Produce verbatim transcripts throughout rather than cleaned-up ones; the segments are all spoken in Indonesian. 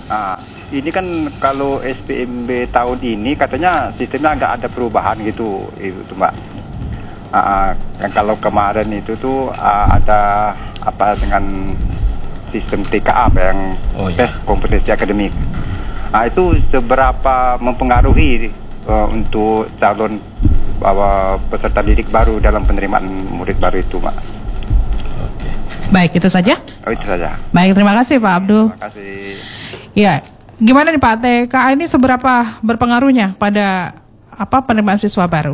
Nah, ini kan kalau S P M B tahun ini katanya sistemnya nggak ada perubahan gitu, itu tuh Mbak. Uh, yang kalau kemarin itu tuh uh, ada apa dengan sistem T K A apa yang oh, tes iya. kompetensi akademik. Nah, itu seberapa mempengaruhi uh, untuk calon uh, peserta didik baru dalam penerimaan murid baru itu, Mbak? Oke. Baik, itu saja. Oh, itu saja. Baik, terima kasih Pak Abdul. Terima kasih. Ya, gimana nih Pak, T K A ini seberapa berpengaruhnya pada apa penerimaan siswa baru?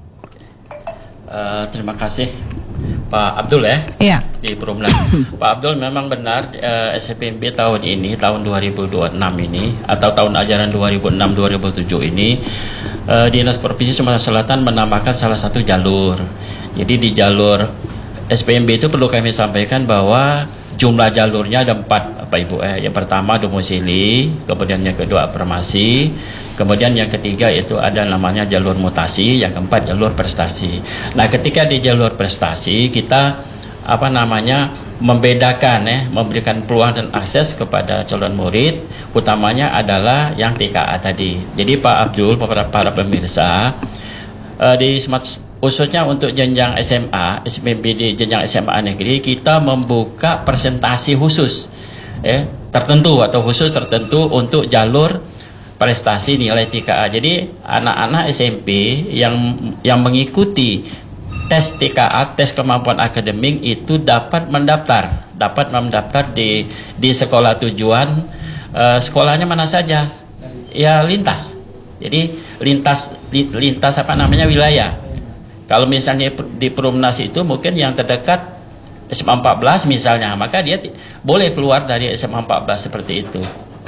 Uh, terima kasih Pak Abdul ya. Iya. Di Perumnas. Pak Abdul memang benar uh, S P M B tahun ini, tahun dua ribu dua puluh enam ini atau tahun ajaran dua ribu enam dua ribu tujuh ini uh, Dinas Provinsi Sumatera Selatan menambahkan salah satu jalur. Jadi di jalur S P M B itu perlu kami sampaikan bahwa jumlah jalurnya ada empat, Bapak Ibu. Eh, yang pertama domisili, kemudian yang kedua afirmasi, kemudian yang ketiga itu ada namanya jalur mutasi, yang keempat jalur prestasi. Nah, ketika di jalur prestasi kita apa namanya membedakan ya, memberikan peluang dan akses kepada calon murid, utamanya adalah yang T K A tadi. Jadi Pak Abdul, para, para pemirsa, eh, di Smart khususnya untuk jenjang S M A, S P M B di jenjang S M A negeri, kita membuka presentasi khusus eh, tertentu atau khusus tertentu untuk jalur prestasi nilai T K A. Jadi anak-anak S M P yang yang mengikuti tes T K A, tes kemampuan akademik itu dapat mendaftar, dapat mendaftar di di sekolah tujuan. Eh, sekolahnya mana saja? Ya lintas. Jadi lintas lintas apa namanya wilayah. Kalau misalnya di Perumnas itu mungkin yang terdekat S M A empat belas misalnya, maka dia boleh keluar dari S M A empat belas seperti itu.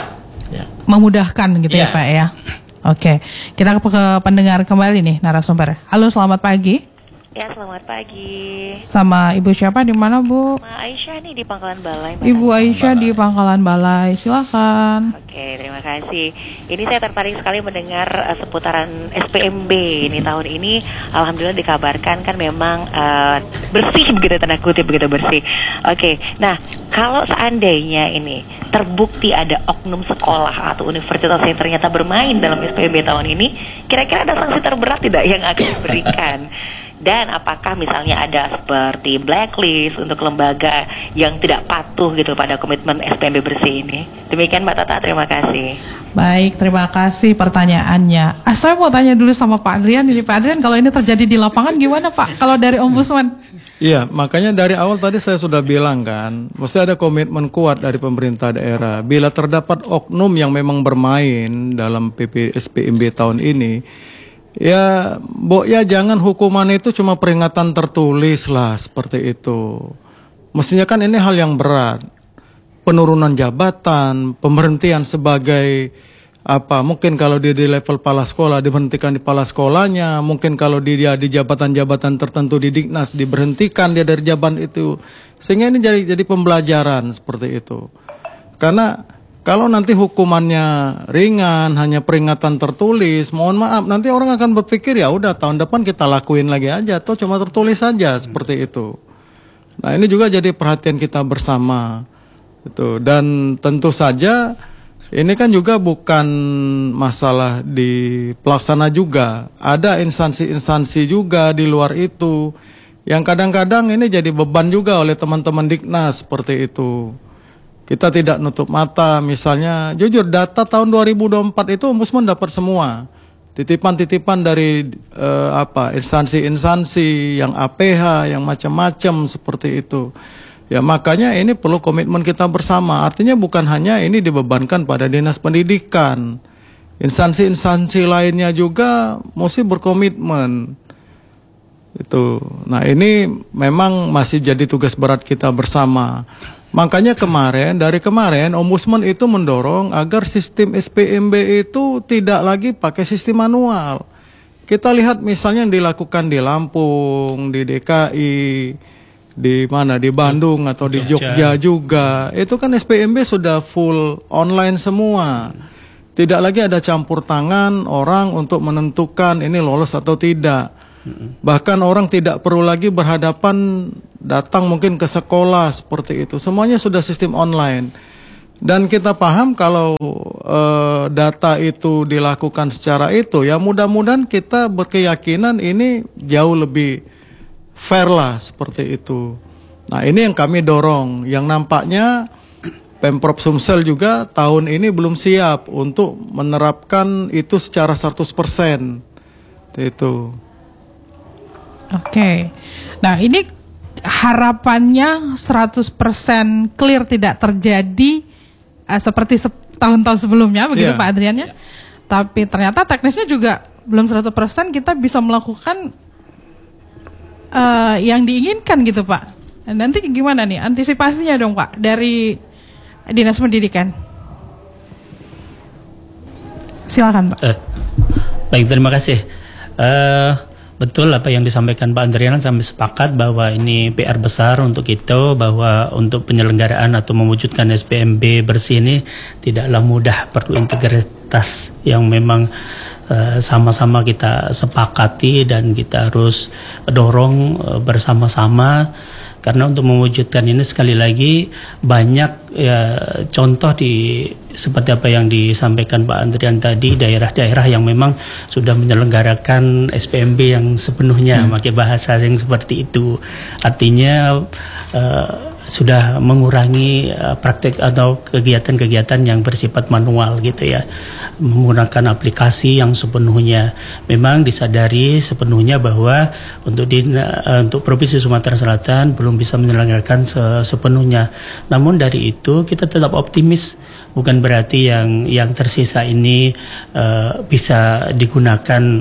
Ya. Memudahkan gitu ya, Ya. Pak ya. Oke, kita ke, ke pendengar kembali nih narasumber. Halo, selamat pagi. Ya, selamat pagi. Sama Ibu siapa di mana, Bu? Ma Aisyah nih di Pangkalan Balai. Mbak Ibu Nana. Aisyah di Pangkalan Balai. Silakan. Oke, terima kasih. Ini saya tertarik sekali mendengar uh, seputaran S P M B ini tahun ini. Alhamdulillah dikabarkan kan memang uh, bersih begitu, tanda kutip begitu bersih. Oke, nah kalau seandainya ini terbukti ada oknum sekolah atau universitas yang ternyata bermain dalam S P M B tahun ini, kira-kira ada sanksi terberat tidak yang akan diberikan? Dan apakah misalnya ada seperti blacklist untuk lembaga yang tidak patuh gitu pada komitmen S P M B bersih ini? Demikian Mbak Tata, terima kasih. Baik, terima kasih pertanyaannya. Ah, saya mau tanya dulu sama Pak Adrian. Jadi Pak Adrian, kalau ini terjadi di lapangan gimana Pak? Kalau dari Ombudsman? Iya, makanya dari awal tadi saya sudah bilang kan, mesti ada komitmen kuat dari pemerintah daerah. Bila terdapat oknum yang memang bermain dalam P P S P M B tahun ini, ya, Bo, ya jangan hukuman itu cuma peringatan tertulis lah seperti itu. Mestinya kan ini hal yang berat. Penurunan jabatan, pemberhentian sebagai apa? Mungkin kalau dia di level kepala sekolah diberhentikan di kepala sekolahnya, mungkin kalau dia di jabatan-jabatan tertentu di Diknas diberhentikan dia dari jabatan itu. Sehingga ini jadi jadi pembelajaran seperti itu. Karena kalau nanti hukumannya ringan, hanya peringatan tertulis, mohon maaf, nanti orang akan berpikir ya udah tahun depan kita lakuin lagi aja, atau cuma tertulis saja seperti itu. Nah ini juga jadi perhatian kita bersama, gitu. Dan tentu saja ini kan juga bukan masalah di pelaksana juga, ada instansi-instansi juga di luar itu, yang kadang-kadang ini jadi beban juga oleh teman-teman Diknas seperti itu. Kita tidak nutup mata, misalnya jujur data tahun dua ribu dua puluh empat itu Ombudsman dapat semua. Titipan-titipan dari eh, apa instansi-instansi yang A P H, yang macam-macam seperti itu. Ya makanya ini perlu komitmen kita bersama. Artinya bukan hanya ini dibebankan pada Dinas Pendidikan. Instansi-instansi lainnya juga mesti berkomitmen. Itu. Nah, ini memang masih jadi tugas berat kita bersama. Makanya kemarin, dari kemarin Ombudsman itu mendorong agar sistem S P M B itu tidak lagi pakai sistem manual. Kita lihat misalnya yang dilakukan di Lampung, di D K I, di mana, di Bandung atau di Jogja juga. Itu kan S P M B sudah full online semua. Tidak lagi ada campur tangan orang untuk menentukan ini lolos atau tidak. Bahkan orang tidak perlu lagi berhadapan datang mungkin ke sekolah seperti itu. Semuanya sudah sistem online. Dan kita paham kalau eh, data itu dilakukan secara itu, ya mudah-mudahan kita berkeyakinan ini jauh lebih fair lah seperti itu. Nah ini yang kami dorong, yang nampaknya Pemprov Sumsel juga tahun ini belum siap untuk menerapkan itu secara seratus persen. Itu. Oke. Nah, ini harapannya seratus persen clear tidak terjadi uh, seperti se- tahun-tahun sebelumnya begitu Yeah. Pak Adrian ya. Tapi ternyata teknisnya juga belum seratus persen kita bisa melakukan uh, yang diinginkan gitu Pak. Nanti gimana nih antisipasinya dong Pak dari Dinas Pendidikan? Silakan Pak. Eh, baik, terima kasih. Eh, betul apa yang disampaikan Pak Andrian, sampai sepakat bahwa ini P R besar untuk kita, bahwa untuk penyelenggaraan atau mewujudkan S P M B bersih ini tidaklah mudah, perlu integritas yang memang eh, sama-sama kita sepakati dan kita harus dorong eh, bersama-sama. Karena untuk mewujudkan ini sekali lagi banyak ya, contoh di seperti apa yang disampaikan Pak Andrian tadi, daerah-daerah yang memang sudah menyelenggarakan S P M B yang sepenuhnya, hmm. pakai bahasa yang seperti itu. Artinya uh, sudah mengurangi uh, praktek atau kegiatan-kegiatan yang bersifat manual gitu ya, menggunakan aplikasi yang sepenuhnya. Memang disadari sepenuhnya bahwa untuk di, uh, untuk Provinsi Sumatera Selatan belum bisa menyelenggarakan se- sepenuhnya. Namun dari itu kita tetap optimis, bukan berarti yang yang tersisa ini uh, bisa digunakan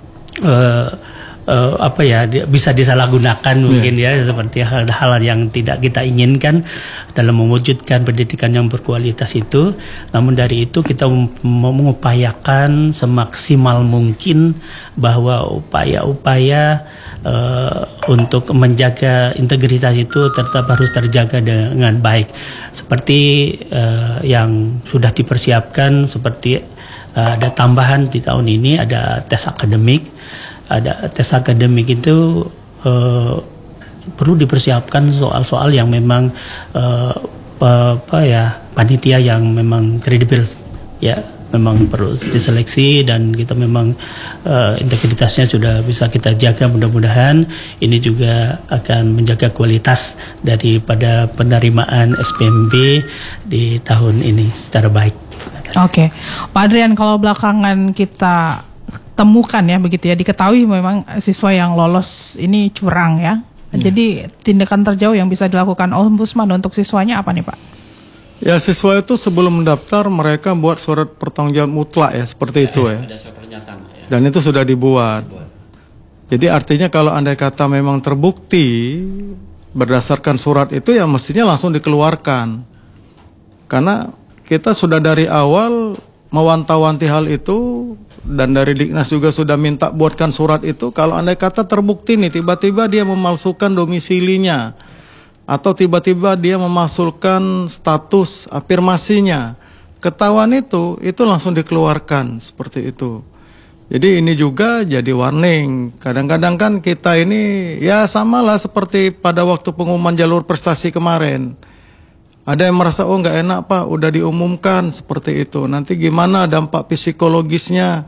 uh, Uh, apa ya di, bisa disalahgunakan mungkin yeah. ya, seperti hal-hal yang tidak kita inginkan dalam mewujudkan pendidikan yang berkualitas itu. Namun dari itu kita mengupayakan semaksimal mungkin bahwa upaya-upaya uh, untuk menjaga integritas itu tetap harus terjaga dengan baik, seperti uh, yang sudah dipersiapkan, seperti uh, ada tambahan di tahun ini, ada tes akademik. Ada tes akademik itu uh, perlu dipersiapkan soal-soal yang memang uh, apa ya panitia yang memang kredibel ya, memang perlu diseleksi dan kita memang uh, integritasnya sudah bisa kita jaga. Mudah-mudahan ini juga akan menjaga kualitas daripada penerimaan S P M B di tahun ini secara baik. Oke, Pak Adrian, kalau belakangan kita temukan ya begitu ya, diketahui memang siswa yang lolos ini curang ya. Ya. Jadi tindakan terjauh yang bisa dilakukan Ombudsman untuk siswanya apa nih Pak? Ya, siswa itu sebelum mendaftar mereka buat surat pertanggungjawaban mutlak ya, seperti ya, itu ya. ya. Dan itu sudah dibuat. dibuat. Jadi artinya kalau andai kata memang terbukti berdasarkan surat itu ya mestinya langsung dikeluarkan. Karena kita sudah dari awal mewanti-wanti hal itu, dan dari Dignas juga sudah minta buatkan surat itu. Kalau andai kata terbukti nih tiba-tiba dia memalsukan domisilinya atau tiba-tiba dia memalsukan status afirmasinya, ketahuan itu itu langsung dikeluarkan seperti itu. Jadi ini juga jadi warning. Kadang-kadang kan kita ini ya samalah seperti pada waktu pengumuman jalur prestasi kemarin. Ada yang merasa oh nggak enak Pak, udah diumumkan seperti itu. Nanti gimana dampak psikologisnya?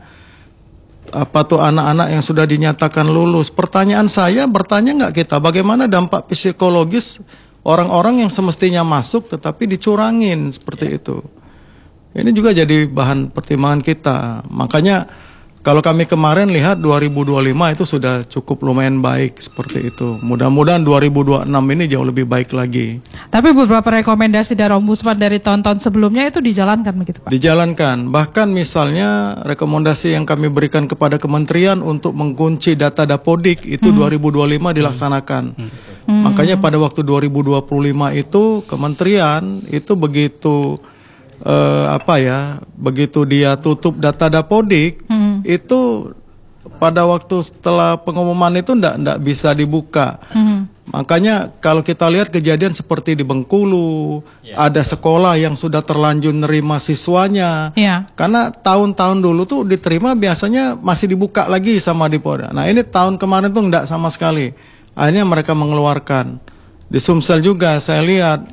Apa tuh anak-anak yang sudah dinyatakan lulus? Pertanyaan saya, bertanya nggak kita, bagaimana dampak psikologis orang-orang yang semestinya masuk tetapi dicurangin seperti itu? Ini juga jadi bahan pertimbangan kita. Makanya kalau kami kemarin lihat dua ribu dua puluh lima itu sudah cukup lumayan baik seperti itu. Mudah-mudahan dua ribu dua puluh enam ini jauh lebih baik lagi. Tapi beberapa rekomendasi dari Ombudsman dari tahun-tahun sebelumnya itu dijalankan begitu Pak? Dijalankan. Bahkan misalnya rekomendasi yang kami berikan kepada kementerian untuk mengunci data Dapodik itu hmm. dua ribu dua puluh lima dilaksanakan. Hmm. Hmm. Makanya pada waktu dua ribu dua puluh lima itu kementerian itu begitu uh, apa ya, begitu dia tutup data Dapodik, hmm. itu pada waktu setelah pengumuman itu ndak ndak bisa dibuka. Hmm. Makanya kalau kita lihat kejadian seperti di Bengkulu, ya, ada sekolah yang sudah terlanjur nerima siswanya, ya. Karena tahun-tahun dulu tuh diterima biasanya masih dibuka lagi sama Dipoda. Nah ini tahun kemarin tuh ndak sama sekali. Akhirnya mereka mengeluarkan. Di Sumsel juga saya lihat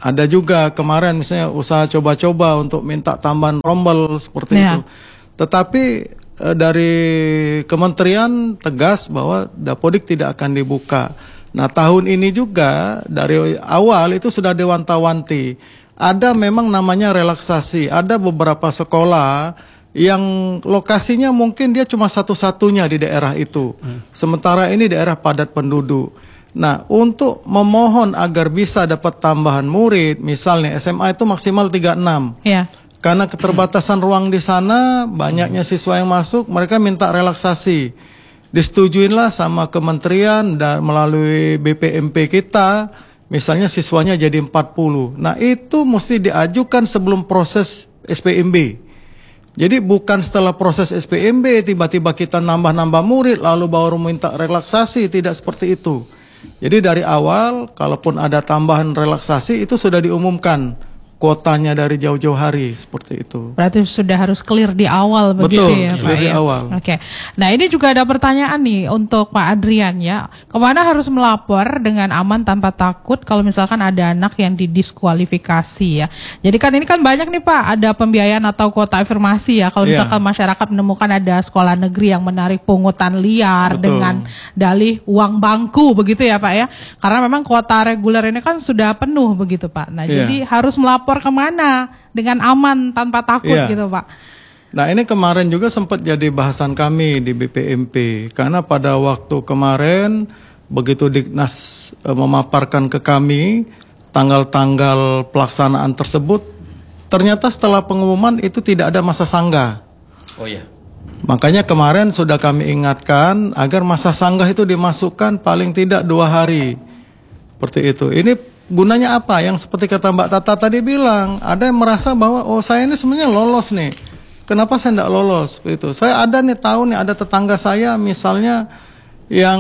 ada juga kemarin misalnya usaha coba-coba untuk minta tambahan rombel seperti Ya. itu. Tetapi eh, dari kementerian tegas bahwa Dapodik tidak akan dibuka. Nah, tahun ini juga dari awal itu sudah diwanti-wanti. Ada memang namanya relaksasi. Ada beberapa sekolah yang lokasinya mungkin dia cuma satu-satunya di daerah itu. Hmm. Sementara ini daerah padat penduduk. Nah, untuk memohon agar bisa dapat tambahan murid, misalnya S M A itu maksimal tiga puluh enam. Ya. Karena keterbatasan ruang di sana, banyaknya siswa yang masuk, mereka minta relaksasi. Disetujuinlah sama kementerian dan melalui B P M P kita, misalnya siswanya jadi empat puluh. Nah, itu mesti diajukan sebelum proses S P M B. Jadi bukan setelah proses S P M B tiba-tiba kita nambah-nambah murid lalu baru minta relaksasi, tidak seperti itu. Jadi dari awal kalaupun ada tambahan relaksasi itu sudah diumumkan kuotanya dari jauh-jauh hari, seperti itu. Berarti sudah harus clear di awal begitu. Betul, ya Pak dari ya? awal. Oke. Nah, ini juga ada pertanyaan nih untuk Pak Adrian ya. Kemana harus melapor dengan aman tanpa takut kalau misalkan ada anak yang didiskualifikasi ya. Jadi kan ini kan banyak nih Pak, ada pembiayaan atau kuota afirmasi ya. Kalau Iya. misalkan masyarakat menemukan ada sekolah negeri yang menarik pungutan liar Betul. dengan dalih uang bangku begitu ya Pak ya. Karena memang kuota reguler ini kan sudah penuh begitu Pak. Nah, Iya. jadi harus melapor kemana dengan aman tanpa takut Iya. gitu Pak. Nah, ini kemarin juga sempat jadi bahasan kami di B P M P karena pada waktu kemarin begitu Dignas e, memaparkan ke kami tanggal-tanggal pelaksanaan tersebut, ternyata setelah pengumuman itu tidak ada masa sanggah. Oh ya. Makanya kemarin sudah kami ingatkan agar masa sanggah itu dimasukkan paling tidak dua hari. Seperti itu. Ini gunanya apa? Yang seperti kata Mbak Tata tadi bilang, ada yang merasa bahwa oh saya ini sebenarnya lolos nih. Kenapa saya tidak lolos? Itu. Saya ada nih tahu nih ada tetangga saya misalnya yang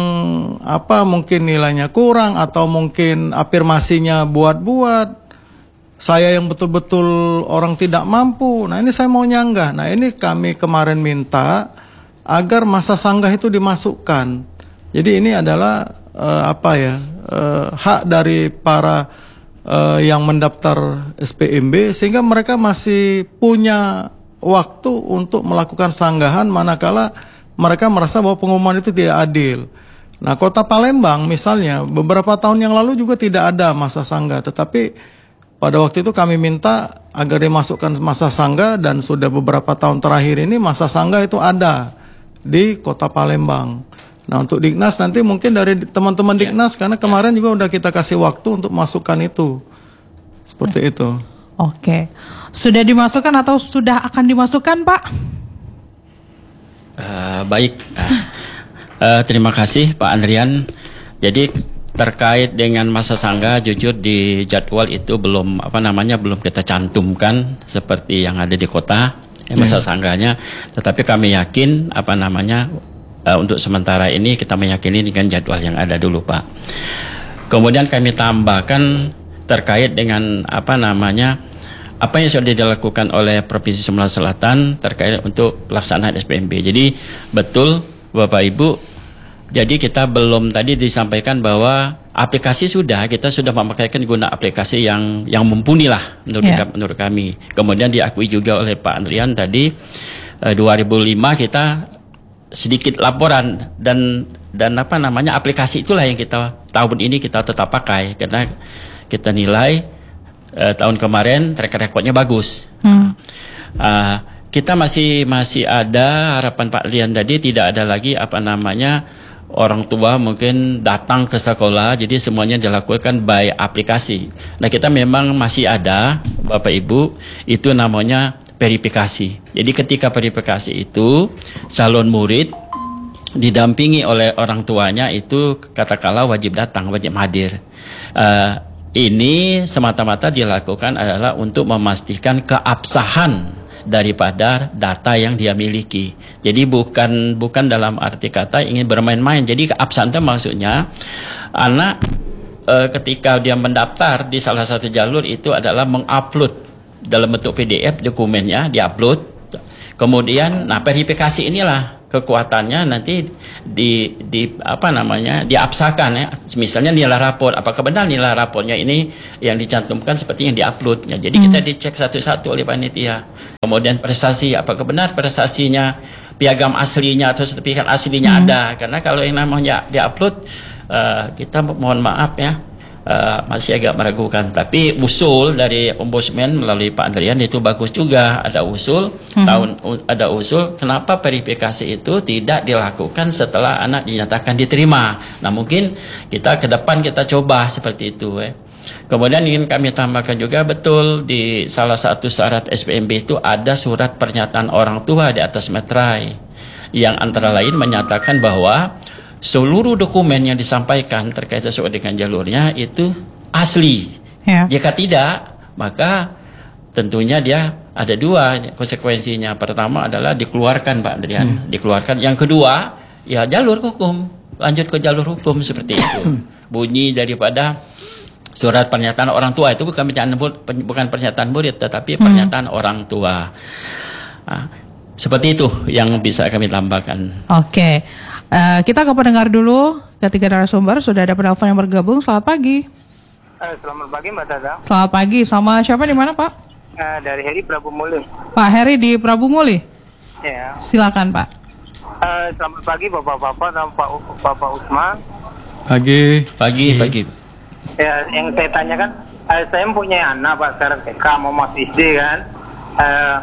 apa mungkin nilainya kurang atau mungkin afirmasinya buat-buat. Saya yang betul-betul orang tidak mampu. Nah, ini saya mau nyanggah. Nah, ini kami kemarin minta agar masa sanggah itu dimasukkan. Jadi ini adalah uh, apa ya? Uh, hak dari para uh, yang mendaftar S P M B sehingga mereka masih punya waktu untuk melakukan sanggahan manakala mereka merasa bahwa pengumuman itu tidak adil. Nah, Kota Palembang misalnya beberapa tahun yang lalu juga tidak ada masa sanggah, tetapi pada waktu itu kami minta agar dimasukkan masa sanggah dan sudah beberapa tahun terakhir ini masa sanggah itu ada di Kota Palembang. Nah, untuk Dignas nanti mungkin dari teman-teman Dignas karena kemarin juga udah kita kasih waktu untuk masukkan itu. Seperti itu. Oke. Sudah dimasukkan atau sudah akan dimasukkan, Pak? Uh, baik. Uh, uh, terima kasih Pak Andrian. Jadi terkait dengan masa sanggah, jujur di jadwal itu belum apa namanya belum kita cantumkan seperti yang ada di kota eh, masa sanggahnya. Tetapi kami yakin apa namanya uh, untuk sementara ini kita meyakini dengan jadwal yang ada dulu Pak. Kemudian kami tambahkan terkait dengan apa namanya apa yang sudah dilakukan oleh Provinsi Sumatera Selatan terkait untuk pelaksanaan S P M B. Jadi betul Bapak Ibu. Jadi kita belum tadi disampaikan bahwa aplikasi sudah kita sudah memakaikan guna aplikasi yang yang mumpuni lah menurut Yeah. menurut kami. Kemudian diakui juga oleh Pak Andrian tadi eh, dua ribu lima kita sedikit laporan dan dan apa namanya aplikasi itulah yang kita tahun ini kita tetap pakai karena kita nilai eh, tahun kemarin track recordnya bagus. Hmm. Uh, kita masih masih ada harapan Pak Lian tadi tidak ada lagi apa namanya orang tua mungkin datang ke sekolah, jadi semuanya dilakukan by aplikasi. Nah, kita memang masih ada, Bapak Ibu, itu namanya verifikasi. Jadi ketika verifikasi itu, calon murid didampingi oleh orang tuanya itu katakanlah wajib datang, wajib hadir. Uh, ini semata-mata dilakukan adalah untuk memastikan keabsahan daripada data yang dia miliki. Jadi bukan bukan dalam arti kata ingin bermain-main. Jadi keabsahan itu maksudnya anak e, ketika dia mendaftar di salah satu jalur itu adalah mengupload dalam bentuk P D F dokumennya, diupload. Kemudian nah verifikasi inilah kekuatannya nanti di di apa namanya diabsakan ya. Misalnya nilai rapor, apakah benar nilai rapornya ini yang dicantumkan seperti yang diuploadnya. Jadi hmm. kita dicek satu-satu oleh panitia. Kemudian prestasi, apakah benar prestasinya, piagam aslinya atau sertifikat aslinya hmm. ada. Karena kalau yang namanya diupload, uh, kita mohon maaf ya, Uh, masih agak meragukan. Tapi usul dari Ombudsman melalui Pak Andrian itu bagus juga. Ada usul hmm. tahun ada usul kenapa verifikasi itu tidak dilakukan setelah anak dinyatakan diterima. Nah mungkin kita ke depan kita coba seperti itu. Eh. Kemudian ingin kami tambahkan juga, betul di salah satu syarat S P M B itu ada surat pernyataan orang tua di atas meterai yang antara lain menyatakan bahwa seluruh dokumen yang disampaikan terkait sesuai dengan jalurnya itu asli. Ya. Jika tidak, maka tentunya dia ada dua konsekuensinya. Pertama adalah dikeluarkan, Pak Andrian, hmm. dikeluarkan. Yang kedua, ya jalur hukum, lanjut ke jalur hukum seperti itu. Bunyi daripada surat pernyataan orang tua itu bukan pernyataan bukan pernyataan murid, tetapi hmm. pernyataan orang tua. Nah, seperti itu yang bisa kami tambahkan. Oke. Okay. Uh, kita ke pendengar dulu, ketiga narasumber sudah ada penelpon yang bergabung. Selamat pagi. Uh, selamat pagi Mbak Tata. Selamat pagi, sama siapa di mana Pak? Uh, dari Heri Prabu Muli. Pak Heri di Prabu Muli. Ya. Silakan Pak. Uh, selamat pagi Bapak-bapak dan Pak Bapak Usman. Pagi. Pagi, pagi. Ya, yang saya tanyakan, uh, saya mempunyai anak Pak sekarang T K mau masuk S D kan. Uh,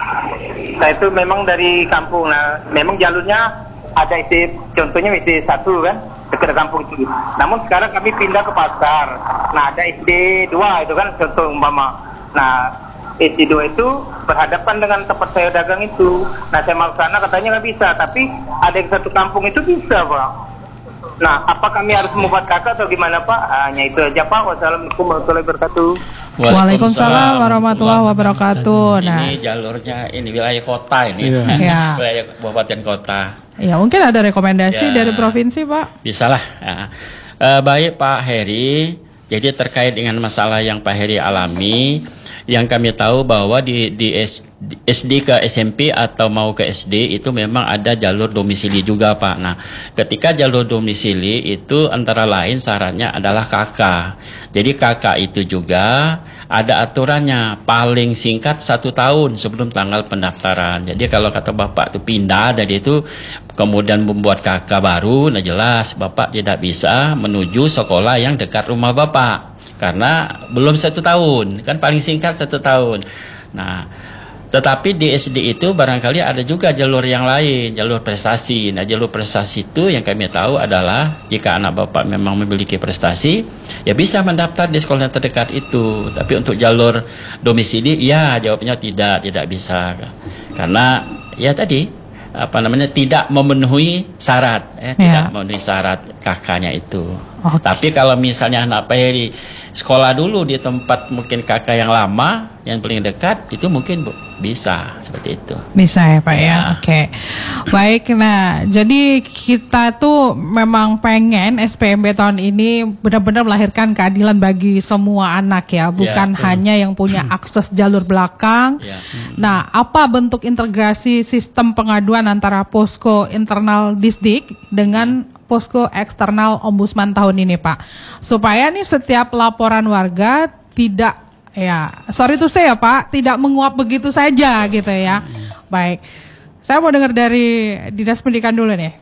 saya itu memang dari kampung, nah memang jalurnya ada S D, contohnya S D satu kan, dekat kampung itu. Namun sekarang kami pindah ke pasar. Nah ada S D dua itu kan, contoh umpama. Nah S D dua itu berhadapan dengan tempat saya dagang itu. Nah saya mau sana katanya nggak bisa, tapi ada yang satu kampung itu bisa Pak. Nah apa kami harus membuat kakak atau gimana Pak? Hanya itu aja Pak. Wassalamualaikum warahmatullahi wabarakatuh. Waalaikumsalam warahmatullahi wabarakatuh. Nah ini jalurnya ini wilayah kota ini, yeah. wilayah kabupaten kota. Ya mungkin ada rekomendasi ya, dari provinsi Pak. Bisalah. Ya. E, baik Pak Heri. Jadi terkait dengan masalah yang Pak Heri alami, yang kami tahu bahwa di, di S, S D ke S M P atau mau ke S D itu memang ada jalur domisili juga Pak. Nah ketika jalur domisili itu antara lain syaratnya adalah K K. Jadi K K itu juga ada aturannya, paling singkat satu tahun sebelum tanggal pendaftaran. Jadi kalau kata Bapak itu pindah dari itu kemudian membuat K K baru, nah jelas Bapak tidak bisa menuju sekolah yang dekat rumah Bapak karena belum satu tahun, kan paling singkat satu tahun. Nah tetapi di S D itu barangkali ada juga jalur yang lain, jalur prestasi. Nah jalur prestasi itu yang kami tahu adalah jika anak Bapak memang memiliki prestasi, ya bisa mendaftar di sekolah yang terdekat itu. Tapi untuk jalur domisili, ya jawabnya tidak, tidak bisa. Karena ya tadi, apa namanya, tidak memenuhi syarat, eh, ya. tidak memenuhi syarat kakaknya itu. Okay. Tapi kalau misalnya anak Pak Heri sekolah dulu di tempat mungkin kakak yang lama, yang paling dekat, itu mungkin Bu, bisa seperti itu. Bisa ya Pak ya, ya. Oke. Okay. Baik, nah jadi kita tuh memang pengen S P M B tahun ini benar-benar melahirkan keadilan bagi semua anak ya, bukan ya, hanya yang punya akses jalur belakang. Ya. Nah, apa bentuk integrasi sistem pengaduan antara posko internal Disdik dengan posko eksternal Ombudsman tahun ini Pak, supaya nih setiap laporan warga tidak, ya sorry to say ya Pak, tidak menguap begitu saja gitu ya. Baik, saya mau dengar dari Dinas Pendidikan dulu nih.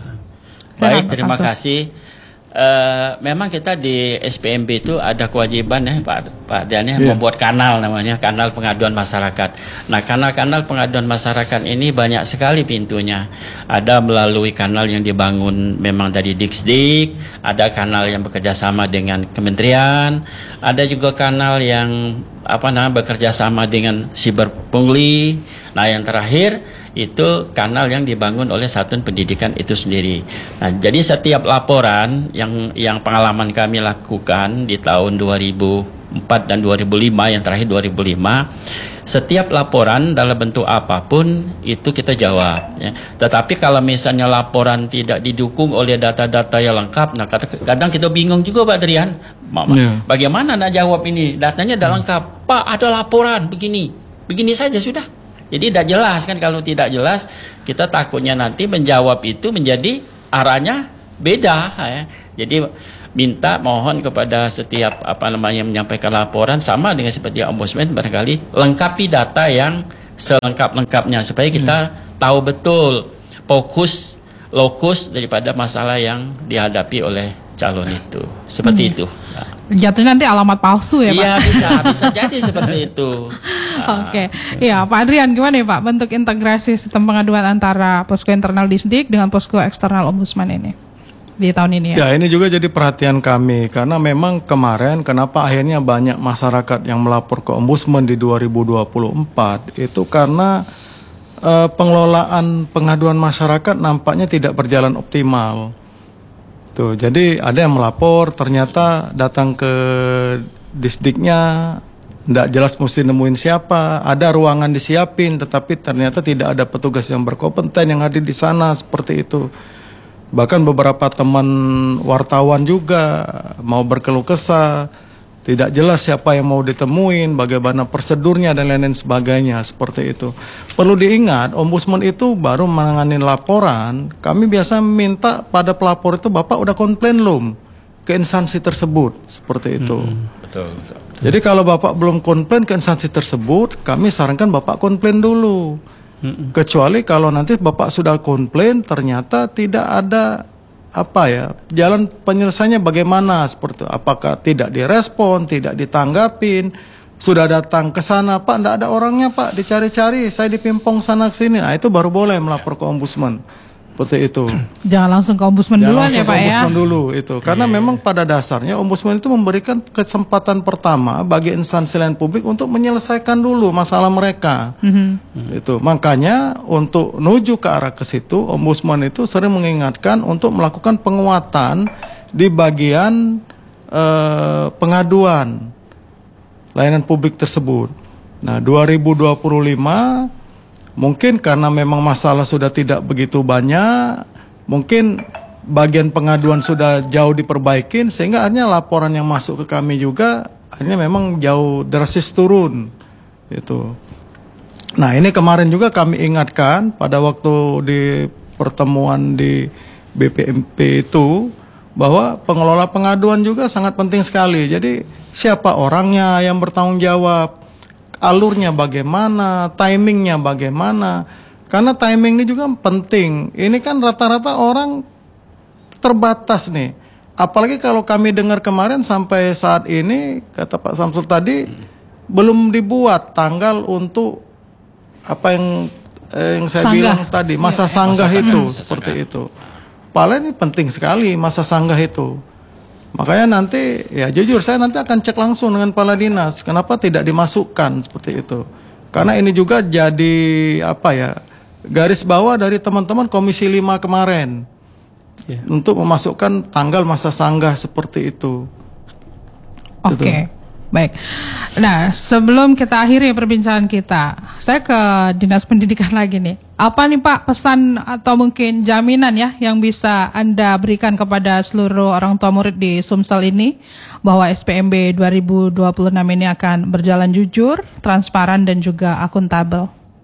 Baik, terima kasih. Uh, memang kita di S P M B itu ada kewajiban ya Pak Pak Dan ya, yeah. membuat kanal, namanya kanal pengaduan masyarakat. Nah kanal-kanal pengaduan masyarakat ini banyak sekali pintunya. Ada melalui kanal yang dibangun memang dari Diksdik, ada kanal yang bekerja sama dengan kementerian, ada juga kanal yang apa namanya bekerja sama dengan Siberpungli. Nah yang terakhir itu kanal yang dibangun oleh Satuan Pendidikan itu sendiri. Nah, jadi setiap laporan yang yang pengalaman kami lakukan di tahun dua ribu empat dan dua ribu lima, yang terakhir dua ribu lima, setiap laporan dalam bentuk apapun itu kita jawab. Ya. Tetapi kalau misalnya laporan tidak didukung oleh data-data yang lengkap, nah kadang kita bingung juga Pak Drian, yeah. bagaimana nak jawab ini? Datanya sudah lengkap, Pak ada laporan begini, begini saja sudah. Jadi tidak jelas kan, kalau tidak jelas kita takutnya nanti menjawab itu menjadi arahnya beda ya. Jadi minta mohon kepada setiap apa namanya menyampaikan laporan sama dengan seperti ombudsman, barangkali lengkapi data yang selengkap-lengkapnya supaya kita hmm. tahu betul fokus lokus daripada masalah yang dihadapi oleh calon itu. Seperti hmm. itu. Nah. Jatuhnya nanti alamat palsu ya Pak? Iya bisa, bisa jadi seperti itu. Nah. Oke, ya Pak Adrian gimana ya Pak bentuk integrasi sistem pengaduan antara posko internal Disdik dengan posko eksternal ombudsman ini di tahun ini ya? Ya ini juga jadi perhatian kami karena memang kemarin kenapa akhirnya banyak masyarakat yang melapor ke ombudsman di dua ribu dua puluh empat itu karena uh, pengelolaan pengaduan masyarakat nampaknya tidak berjalan optimal. Tuh, jadi ada yang melapor ternyata datang ke Disdiknya tidak jelas mesti nemuin siapa, ada ruangan disiapin tetapi ternyata tidak ada petugas yang berkompeten yang hadir di sana seperti itu. Bahkan beberapa teman wartawan juga mau berkeluh kesah, tidak jelas siapa yang mau ditemuin, bagaimana prosedurnya dan lain-lain sebagainya seperti itu. Perlu diingat, ombudsman itu baru menangani laporan. Kami biasa minta pada pelapor itu Bapak udah komplain belum ke instansi tersebut seperti itu. Hmm, betul, betul. Jadi kalau Bapak belum komplain ke instansi tersebut, kami sarankan Bapak komplain dulu. Hmm. Kecuali kalau nanti Bapak sudah komplain ternyata tidak ada apa ya jalan penyelesaiannya bagaimana seperti itu. Apakah tidak direspon, tidak ditanggapin, sudah datang ke sana Pak tidak ada orangnya Pak, dicari-cari saya dipimpong sana sini, nah itu baru boleh melapor ke ombudsman seperti itu. Jangan langsung ke ombudsman duluan ya Pak ya. Ombudsman dulu itu karena yeah. memang pada dasarnya ombudsman itu memberikan kesempatan pertama bagi instansi lain publik untuk menyelesaikan dulu masalah mereka. Mm-hmm. Itu makanya untuk menuju ke arah ke situ ombudsman itu sering mengingatkan untuk melakukan penguatan di bagian eh, pengaduan layanan publik tersebut. Nah, dua ribu dua puluh lima mungkin karena memang masalah sudah tidak begitu banyak, mungkin bagian pengaduan sudah jauh diperbaikin sehingga akhirnya laporan yang masuk ke kami juga akhirnya memang jauh drastis turun itu. Nah ini kemarin juga kami ingatkan pada waktu di pertemuan di B P M P itu bahwa pengelola pengaduan juga sangat penting sekali. Jadi siapa orangnya yang bertanggung jawab, alurnya bagaimana, timingnya bagaimana. Karena timing ini juga penting. Ini kan rata-rata orang terbatas nih. Apalagi kalau kami dengar kemarin sampai saat ini, kata Pak Samsul tadi, belum dibuat tanggal untuk apa yang eh, yang saya sanggah. bilang tadi, masa ya, sanggah masa itu, masa seperti sanggah. itu. Paling ini penting sekali masa sanggah itu. Makanya nanti ya jujur saya nanti akan cek langsung dengan kepala dinas kenapa tidak dimasukkan seperti itu. Karena ini juga jadi apa ya garis bawah dari teman-teman Komisi lima kemarin yeah. untuk memasukkan tanggal masa sanggah seperti itu. Oke. Okay. Baik. Nah, sebelum kita akhiri perbincangan kita, saya ke Dinas Pendidikan lagi nih. Apa nih Pak pesan atau mungkin jaminan ya yang bisa Anda berikan kepada seluruh orang tua murid di Sumsel ini bahwa S P M B dua ribu dua puluh enam ini akan berjalan jujur, transparan dan juga akuntabel?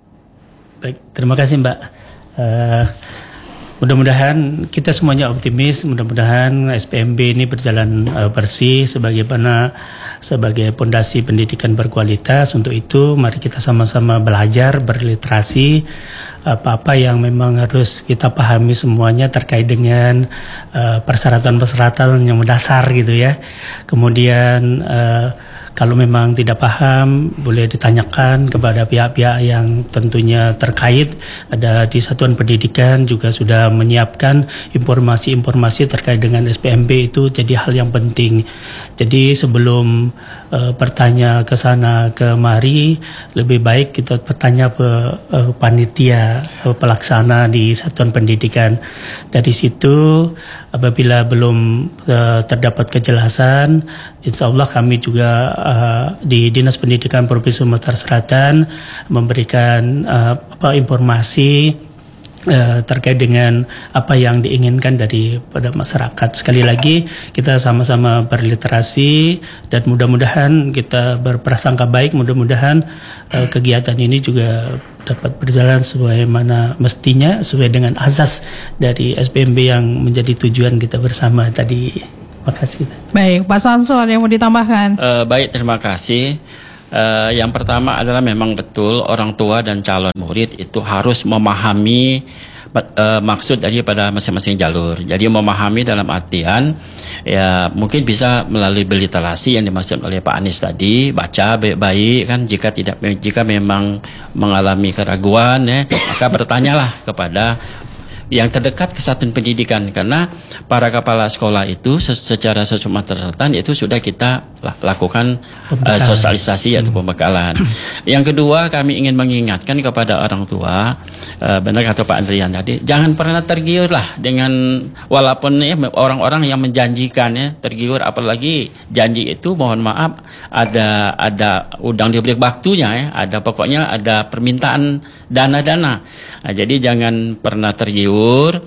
Baik, terima kasih Mbak. Uh, mudah-mudahan kita semuanya optimis, mudah-mudahan S P M B ini berjalan uh, bersih sebagaimana sebagai pondasi pendidikan berkualitas. Untuk itu mari kita sama-sama belajar, berliterasi, apa-apa yang memang harus kita pahami semuanya terkait dengan uh, persyaratan-persyaratan yang mendasar gitu ya. Kemudian uh, kalau memang tidak paham, boleh ditanyakan kepada pihak-pihak yang tentunya terkait. Ada di Satuan Pendidikan juga sudah menyiapkan informasi-informasi terkait dengan S P M B itu jadi hal yang penting. Jadi sebelum uh, bertanya ke sana kemari, lebih baik kita bertanya ke uh, panitia uh, pelaksana di Satuan Pendidikan. Dari situ apabila belum uh, terdapat kejelasan, insya Allah kami juga uh, di Dinas Pendidikan Provinsi Sumatera Selatan memberikan uh, apa, informasi uh, terkait dengan apa yang diinginkan daripada masyarakat. Sekali lagi kita sama-sama berliterasi dan mudah-mudahan kita berprasangka baik, mudah-mudahan uh, kegiatan ini juga dapat berjalan sebagaimana mestinya sesuai dengan azas dari S P M B yang menjadi tujuan kita bersama tadi. Terima kasih. Baik, Pak Samsul ada yang mau ditambahkan? Uh, baik, terima kasih. Uh, yang pertama adalah memang betul orang tua dan calon murid itu harus memahami uh, maksud daripada masing-masing jalur. Jadi memahami dalam artian ya mungkin bisa melalui berliterasi yang dimaksud oleh Pak Anies tadi, baca baik-baik kan, jika tidak jika memang mengalami keraguan ya, maka bertanyalah kepada yang terdekat ke satuan pendidikan, karena para kepala sekolah itu secara Sumatera itu sudah kita lakukan uh, sosialisasi atau pembekalan. Yang kedua, kami ingin mengingatkan kepada orang tua, uh, benar kata Pak Andrian tadi, jangan pernah tergiur lah dengan walaupun ya orang-orang yang menjanjikan ya tergiur, apalagi janji itu mohon maaf ada ada udang di balik baktunya ya, ada pokoknya ada permintaan dana-dana. Nah, jadi jangan pernah tergiur.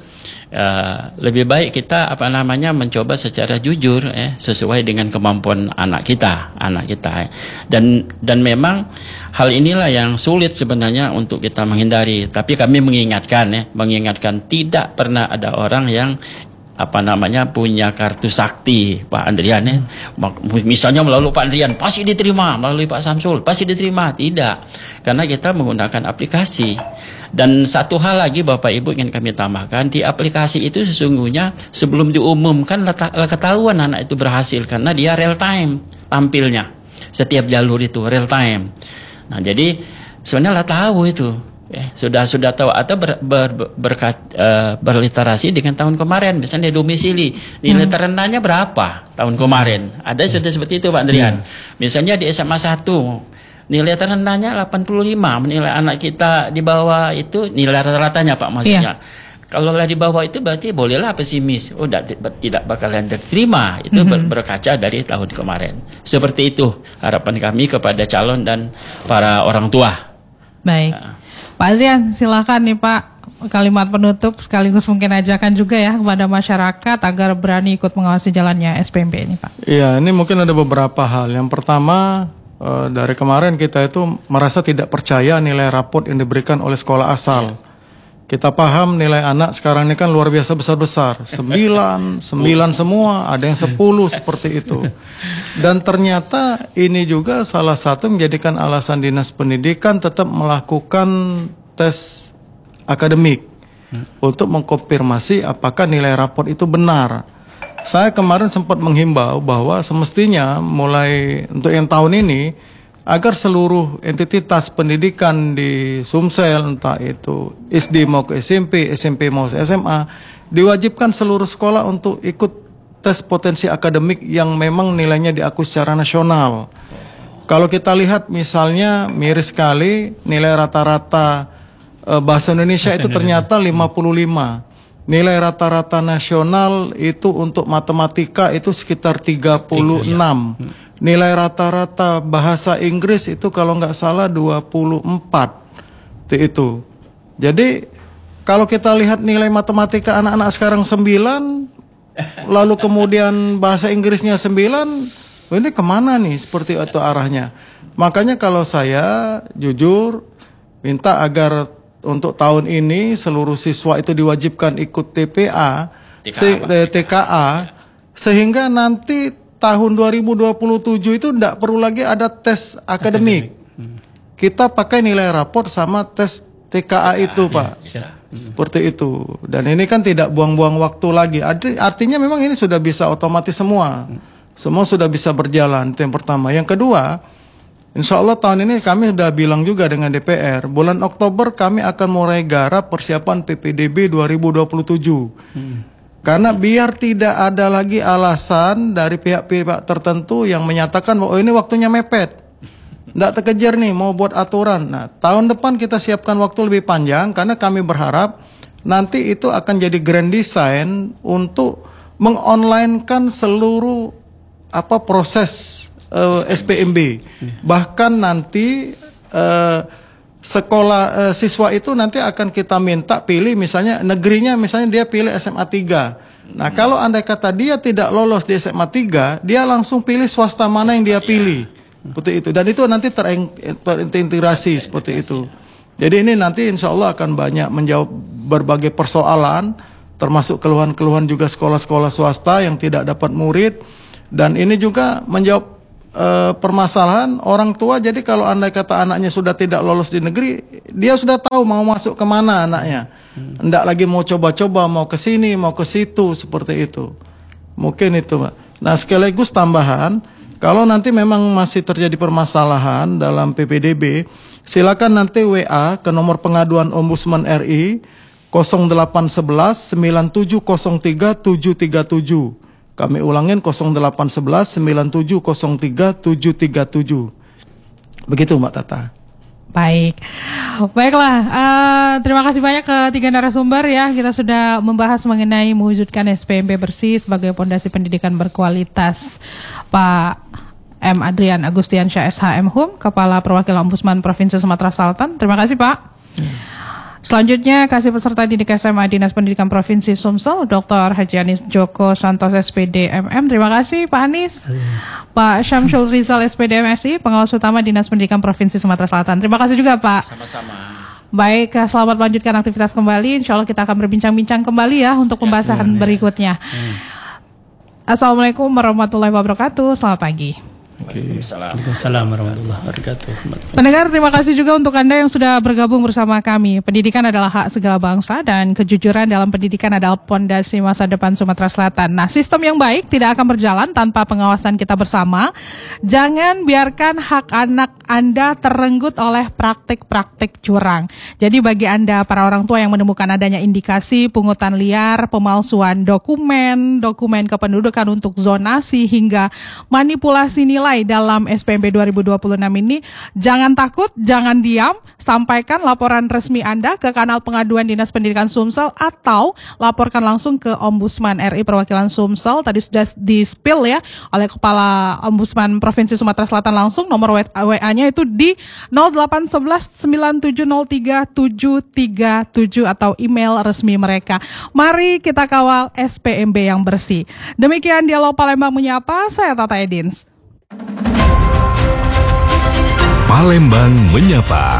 Uh, lebih baik kita apa namanya mencoba secara jujur eh, sesuai dengan kemampuan anak kita anak kita eh. dan dan memang hal inilah yang sulit sebenarnya untuk kita menghindari, tapi kami mengingatkan eh, mengingatkan tidak pernah ada orang yang apa namanya punya kartu sakti Pak Andrian eh. Misalnya melalui Pak Andrian pasti diterima, melalui Pak Samsul pasti diterima, tidak, karena kita menggunakan aplikasi. Dan satu hal lagi Bapak Ibu ingin kami tambahkan, di aplikasi itu sesungguhnya sebelum diumumkan ketahuan anak itu berhasil, karena dia real time tampilnya, setiap jalur itu real time. Nah jadi sebenarnya lah tahu itu eh, sudah sudah tahu atau ber, ber, ber, berkat, uh, berliterasi dengan tahun kemarin, misalnya domisili nilai hmm. terendahnya berapa tahun kemarin, ada sudah seperti itu Pak Andrian. hmm. Misalnya di S M A satu nilai terendahnya delapan puluh lima, nilai anak kita di bawah itu nilai rata-ratanya Pak maksudnya. Yeah. Kalau lah di bawah itu berarti bolehlah pesimis, oh tidak, tidak bakalan diterima, itu mm-hmm. berkaca dari tahun kemarin. Seperti itu harapan kami kepada calon dan para orang tua. Baik, nah. Pak Adrian silakan nih Pak, kalimat penutup sekaligus mungkin ajakan juga ya kepada masyarakat agar berani ikut mengawasi jalannya S P M B ini Pak. Iya, ini mungkin ada beberapa hal. Yang pertama, Uh, dari kemarin kita itu merasa tidak percaya nilai raport yang diberikan oleh sekolah asal. Kita paham nilai anak sekarang ini kan luar biasa besar-besar. Sembilan, sembilan semua, ada yang sepuluh seperti itu. Dan ternyata ini juga salah satu menjadikan alasan Dinas Pendidikan tetap melakukan tes akademik hmm. untuk mengkonfirmasi apakah nilai raport itu benar. Saya kemarin sempat menghimbau bahwa semestinya mulai untuk yang tahun ini agar seluruh entitas pendidikan di Sumsel, entah itu S D mau ke S M P, S M P mau ke S M A, diwajibkan seluruh sekolah untuk ikut tes potensi akademik yang memang nilainya diakui secara nasional. Kalau kita lihat misalnya miris sekali nilai rata-rata eh, bahasa Indonesia bahasa itu ternyata lima puluh lima. Nilai rata-rata nasional itu untuk matematika itu sekitar tiga puluh enam. Nilai rata-rata bahasa Inggris itu kalau nggak salah dua puluh empat. Itu. Jadi kalau kita lihat nilai matematika anak-anak sekarang sembilan, lalu kemudian bahasa Inggrisnya sembilan, ini kemana nih seperti itu arahnya. Makanya kalau saya jujur minta agar untuk tahun ini seluruh siswa itu diwajibkan ikut T P A, T K A, sehingga nanti tahun dua ribu dua puluh tujuh itu tidak perlu lagi ada tes akademik. Kita pakai nilai raport sama tes T K A itu Pak. Seperti itu. Dan ini kan tidak buang-buang waktu lagi. Artinya memang ini sudah bisa otomatis semua. Semua sudah bisa berjalan. Itu yang pertama. Yang kedua, insya Allah tahun ini kami sudah bilang juga dengan D P R, bulan Oktober kami akan mulai garap persiapan P P D B dua ribu dua puluh tujuh. Hmm. Karena biar tidak ada lagi alasan dari pihak-pihak tertentu yang menyatakan bahwa oh, ini waktunya mepet. Tidak terkejar nih mau buat aturan. Nah, tahun depan kita siapkan waktu lebih panjang karena kami berharap nanti itu akan jadi grand design untuk mengonlinekan seluruh apa proses Uh, S P M B. Bahkan nanti uh, sekolah eh, siswa itu nanti akan kita minta pilih misalnya negerinya, misalnya dia pilih S M A tiga. Nah, kalau andai kata dia tidak lolos di S M A tiga, dia langsung pilih swasta mana yang dia pilih. Seperti itu. Dan itu nanti terintegrasi seperti itu. Jadi ini nanti insya Allah akan banyak menjawab berbagai persoalan, termasuk keluhan-keluhan juga sekolah-sekolah swasta yang tidak dapat murid. Dan ini juga menjawab e, permasalahan orang tua. Jadi kalau andai kata anaknya sudah tidak lolos di negeri, dia sudah tahu mau masuk kemana anaknya. Tidak lagi mau coba-coba, mau ke sini, mau ke situ, seperti itu. Mungkin itu, Pak. Nah, sekaligus tambahan, kalau nanti memang masih terjadi permasalahan dalam P P D B, silakan nanti W A ke nomor pengaduan Ombudsman R I nol delapan satu satu sembilan tujuh nol tiga tujuh tiga tujuh. Kami ulangin nol delapan satu satu sembilan tujuh nol tiga tujuh tiga tujuh. Begitu Mbak Tata. Baik, baiklah. Uh, terima kasih banyak ke tiga narasumber ya. Kita sudah membahas mengenai mewujudkan S P M B bersih sebagai pondasi pendidikan berkualitas. Pak M. Adrian Agustiansyah S H M Hum, Kepala Perwakilan Ombudsman Provinsi Sumatera Selatan. Terima kasih Pak. Hmm. Selanjutnya kasih peserta didik S M A Dinas Pendidikan Provinsi Sumsel, Doktor Haji Anis Joko Santos S P D M M. Terima kasih Pak Anis. Pak Syamsul Rizal S P D M S I, Pengawas Utama Dinas Pendidikan Provinsi Sumatera Selatan. Terima kasih juga Pak. Sama-sama. Baik, selamat melanjutkan aktivitas kembali. Insya Allah kita akan berbincang-bincang kembali ya untuk pembahasan ya, berikutnya. Hmm. Assalamualaikum warahmatullahi wabarakatuh. Selamat pagi. Waalaikumsalam warahmatullahi wabarakatuh. Pendengar, terima kasih juga untuk Anda yang sudah bergabung bersama kami. Pendidikan adalah hak segala bangsa dan kejujuran dalam pendidikan adalah pondasi masa depan Sumatera Selatan. Nah, sistem yang baik tidak akan berjalan tanpa pengawasan kita bersama. Jangan biarkan hak anak Anda terenggut oleh praktik-praktik curang. Jadi bagi Anda para orang tua yang menemukan adanya indikasi pungutan liar, pemalsuan dokumen, dokumen kependudukan untuk zonasi hingga manipulasi nilai dalam S P M B dua ribu dua puluh enam ini, jangan takut, jangan diam, sampaikan laporan resmi Anda ke kanal pengaduan Dinas Pendidikan Sumsel atau laporkan langsung ke Ombudsman R I Perwakilan Sumsel. Tadi sudah di-spill ya oleh Kepala Ombudsman Provinsi Sumatera Selatan langsung, nomor W A-nya itu di nol delapan satu satu sembilan tujuh nol tiga tujuh tiga tujuh atau email resmi mereka. Mari kita kawal S P M B yang bersih. Demikian Dialog Palembang Menyapa, saya Tata Edins. Palembang Menyapa.